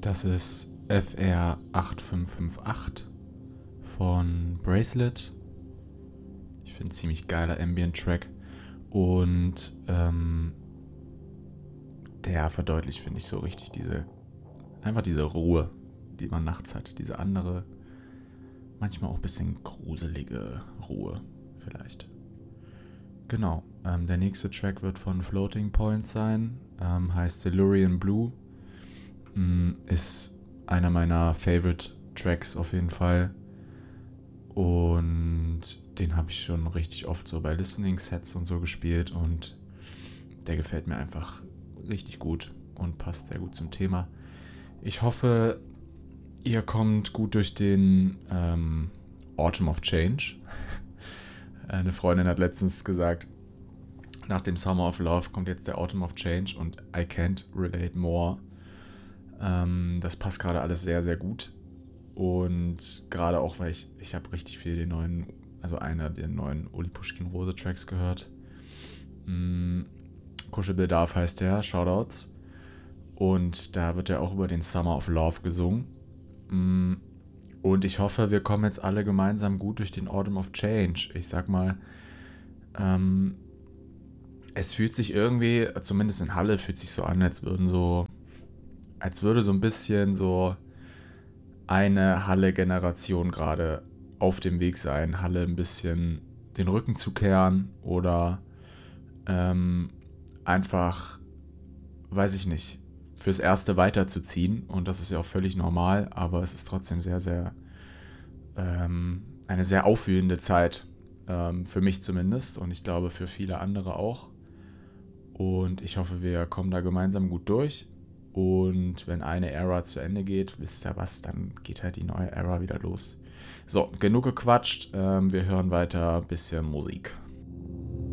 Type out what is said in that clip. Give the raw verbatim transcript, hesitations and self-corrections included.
Das ist F R acht fünf fünf acht von Bracelet. Ich finde ein ziemlich geiler Ambient-Track. Und ähm, der verdeutlicht, finde ich, so richtig diese, einfach diese Ruhe, die man nachts hat. Diese andere, manchmal auch ein bisschen gruselige Ruhe vielleicht. Genau, ähm, der nächste Track wird von Floating Point sein, ähm, heißt Silurian Blue. Ähm, ist einer meiner Favorite Tracks auf jeden Fall. Und den habe ich schon richtig oft so bei Listening-Sets und so gespielt und der gefällt mir einfach richtig gut und passt sehr gut zum Thema. Ich hoffe, ihr kommt gut durch den ähm, Autumn of Change. Eine Freundin hat letztens gesagt, nach dem Summer of Love kommt jetzt der Autumn of Change und I can't relate more. Ähm, das passt gerade alles sehr, sehr gut. Und gerade auch, weil ich, ich habe richtig viel den neuen, also einer der neuen Uli Pushkin Rose Tracks gehört. Mm, Kuschelbedarf heißt der, Shoutouts. Und da wird ja auch über den Summer of Love gesungen. Mm, und ich hoffe, wir kommen jetzt alle gemeinsam gut durch den Autumn of Change. Ich sag mal, ähm, es fühlt sich irgendwie, zumindest in Halle, fühlt sich so an, als würden so, als würde so ein bisschen so eine Halle-Generation gerade auf dem Weg sein, Halle ein bisschen den Rücken zu kehren oder ähm, einfach, weiß ich nicht, fürs Erste weiterzuziehen. Und das ist ja auch völlig normal, aber es ist trotzdem sehr, sehr ähm, eine sehr aufwühlende Zeit, ähm, für mich zumindest und ich glaube für viele andere auch. Und ich hoffe, wir kommen da gemeinsam gut durch. Und wenn eine Ära zu Ende geht, wisst ihr was, dann geht halt die neue Ära wieder los. So, genug gequatscht. Ähm, wir hören weiter ein bisschen Musik.